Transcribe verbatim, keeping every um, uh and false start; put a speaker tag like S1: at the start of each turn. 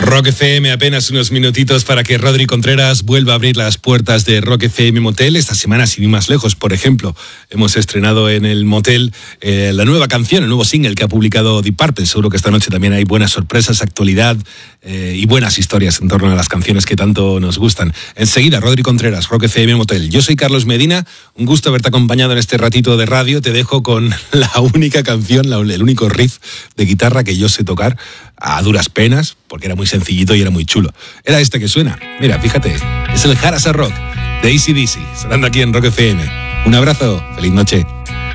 S1: Rock F M, apenas unos minutitos para que Rodri Contreras vuelva a abrir las puertas de Rock F M Motel. Esta semana, sin ir más lejos, por ejemplo, hemos estrenado en el Motel eh, la nueva canción, el nuevo single que ha publicado Deep Purple. Seguro que esta noche también hay buenas sorpresas, actualidad eh, y buenas historias en torno a las canciones que tanto nos gustan. Enseguida, Rodri Contreras, Rock F M Motel. Yo soy Carlos Medina, un gusto haberte acompañado en este ratito de radio. Te dejo con la única canción, la, el único riff de guitarra que yo sé tocar a duras penas, porque era muy sencillito y era muy chulo. Era este que suena. Mira, fíjate, es el Harasa Rock de A C/D C, sonando aquí en Rock F M. Un abrazo, feliz noche.